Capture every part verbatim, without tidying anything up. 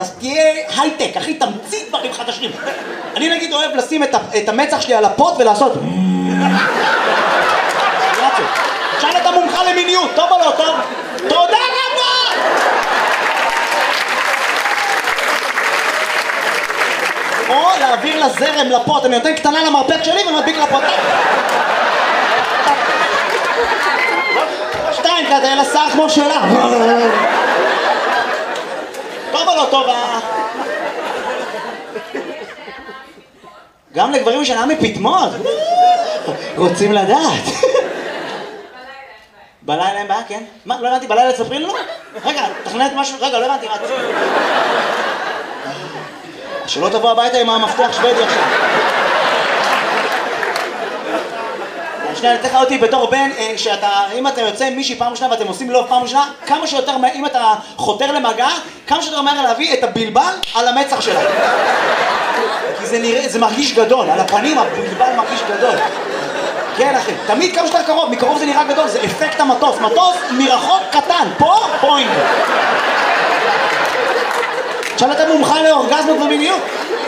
אז תהיה הייטק, הכי תמצית דברים חדשים. אני נגיד אוהב לשים את המצח שלי על הפוט ולעשות... שאל את המומחה למיניות, טוב או לא טוב? תודה רבה! או להעביר לזרם לפוט, אני נותן קטנה למרפק שלי ומדביק לפוט. שתיים כזה, אלא שר כמו שלה. טוב או לא טוב? גם לגברים שנה מפתמות. רוצים לדעת. בלילה אין בעיה, כן? מה? לא הבנתי, בלילה תספרי לנו? רגע, תכננת משהו? רגע, לא הבנתי, מה? שלא תבוא הביתה עם המפתח שוודי עכשיו. שנייה, אני תכף אותי בתור בן, שאתה, אם אתה יוצא עם מישהי פעם ראשונה ואתם עושים לו פעם ראשונה, כמה שיותר, אם אתה חותר למגע, כמה שיותר מהר להביא את הבלבל על המצח שלה. כי זה נראה, זה מרגיש גדול, על הפנים הבלבל מרגיש גדול. כן אחי, תמיד כמה שיותר קרוב, מקרוב זה נראה גדול, זה אפקט המטוס, מטוס מרחוק קטן, פה פוינט. עכשיו אתה מומחה לאורגזמות ומיניות.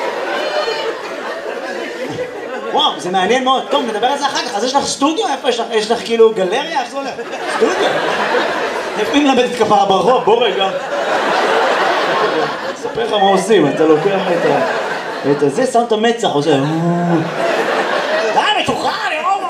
וואו, זה מעניין מאוד. טוב, נדבר על זה אחר כך. אז יש לך סטודיו? איפה יש לך? יש לך כאילו גלריה? איך זה הולך? סטודיו? איפה אם למדת כפרה ברחוב? בוא רגע. אספר לך מה עושים, אתה לוקח את הזה, שם את המצח, עושה... די, מתוחה, אני רואה!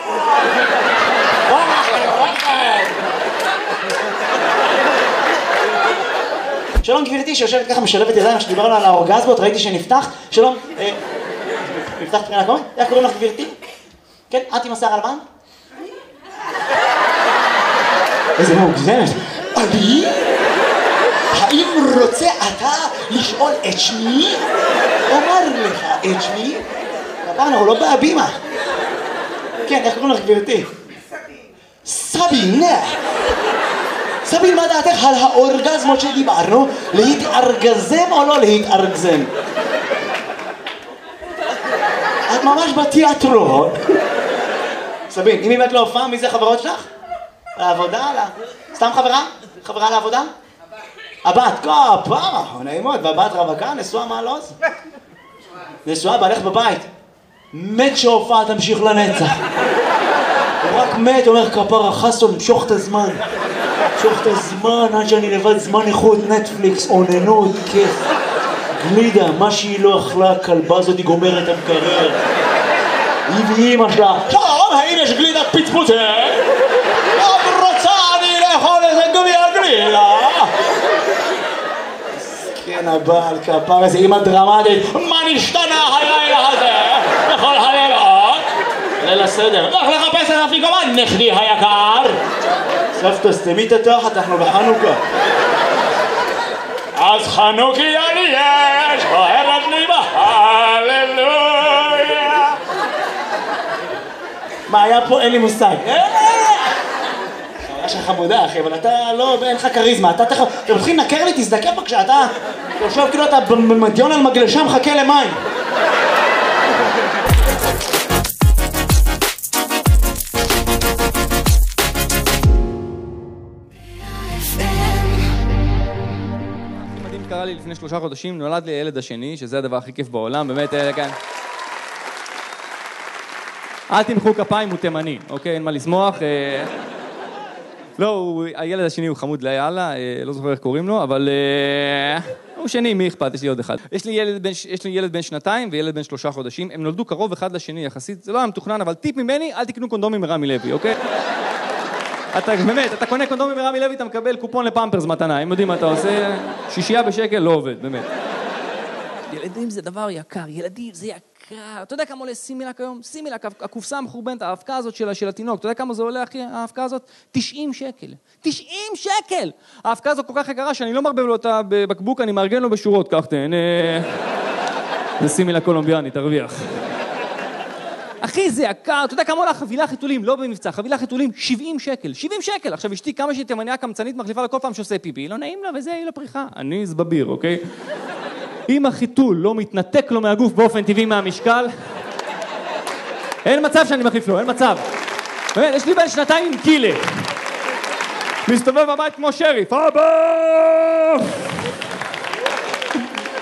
שלום גבירתי שיושבת ככה משלבת ידיים שדיברנו על האורגזמות, ראיתי שנפתח. שלום, נפתח פרינה קומי? איך קוראים לך גבירתי? כן, את עם השיער הלבן? איזה מוגזמת. אני? האם רוצה אתה לשאול את שמי? אומר לך את שמי? הפעם אנחנו לא בהבימה. כן, איך קוראים לך גבירתי? סבין. סבין, מה דעתך על האורגזמות שדיברנו? להתארגזם או לא להתארגזם? את ממש בתיאטרון. סבין, אם באמת לא הופעה, מי זה חברות שלך? לעבודה? סתם חברה? חברה לעבודה? הבת, כפרה, נעימות, והבת רווקה, נשואה מה לא זה? נשואה, בעלך בבית. מת שהופעה תמשיך לנצח. הוא רק מת, אומר כפרה, חסון, משוך את הזמן. משוך את הזמן, עד שאני לבד זמן איכות, נטפליקס, עוננות, כיף. גלידה, מה שהיא לא אכלה, הכלבה הזאת היא גומרת את המקרר. היא ואימא שלה, שלום, האם יש גלידת פצפוצה? לא רוצה אני לאכול איזה גביע גלידה. כן, הבעל כפר, איזה אימא דרמטית. מה נשתנה הלילה הזה? בכל הלילות? ליל הסדר. לך לחפש את אפיקומן, נכדי היקר. סבתא, סתמי את התחת, אנחנו בחנוכה. אז חנוכיה לי יש, אוהבת לי בהללויה. מה היה פה? אין לי מושג. יש לך חמודה אחי, אבל אתה לא, אין לך קריזמה. אתה תכף, אתם מתחילים לנקר לי, תזדקר פה כשאתה יושב כאילו אתה במדיון על מגלשה מחכה למים. קרה לי לפני שלושה חודשים, נולד לי הילד השני, שזה הדבר הכי כיף בעולם, באמת, כן. אל תמחאו כפיים, הוא תימני, אוקיי? אין מה לשמוח. לא, הילד השני הוא חמוד ליאללה, לא זוכר איך קוראים לו, אבל הוא שני, מי אכפת? יש לי עוד אחד. יש לי ילד בן שנתיים וילד בן שלושה חודשים, הם נולדו קרוב אחד לשני יחסית, זה לא היה מתוכנן, אבל טיפ ממני, אל תקנו קונדומים מרמי לוי, אוקיי? אתה, באמת, אתה קונה קונדומים מרמי לוי, אתה מקבל קופון לפמפרס מתנה, הם יודעים מה אתה עושה, שישייה בשקל לא עובד, באמת. ילדים זה דבר יקר, ילדים זה יקר. אתה יודע כמה עולה סימילק היום? סימילק, הקופסה המחורבנת, האבקה הזאת של, של התינוק, אתה יודע כמה זה עולה, אחי, האבקה הזאת? תשעים שקל. תשעים שקל! האבקה הזאת כל כך יקרה שאני לא מרבב לו אותה בבקבוק, אני מארגן לו בשורות, כך תהנה. זה סימילק קולומביאני, תרוויח. אחי, זה יקר, אתה יודע כמה עולה חבילה חיתולים, לא במבצע, חבילה חיתולים, שבעים שקל, שבעים שקל. עכשיו אשתי כמה שהיא תימניה קמצנית מחליפה לכל פעם שעושה פיפי, לא נעים לה וזה, היא לפריחה. אני זבביר, אוקיי? אם החיתול לא מתנתק לו מהגוף באופן טבעי מהמשקל, אין מצב שאני מחליף לו, אין מצב. באמת, יש לי בן שנתיים עם קילה. מסתובב בבית כמו שריף, אבא!